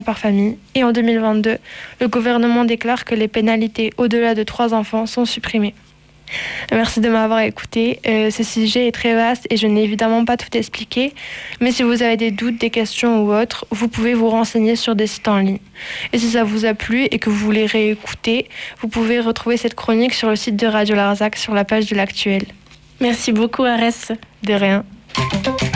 par famille. Et en 2022, le gouvernement déclare que les pénalités au-delà de 3 enfants sont supprimées. Merci de m'avoir écouté. Ce sujet est très vaste et je n'ai évidemment pas tout expliqué. Mais si vous avez des doutes, des questions ou autres, vous pouvez vous renseigner sur des sites en ligne. Et si ça vous a plu et que vous voulez réécouter, vous pouvez retrouver cette chronique sur le site de Radio Larzac sur la page de l'actuel. Merci beaucoup, Arès. De rien.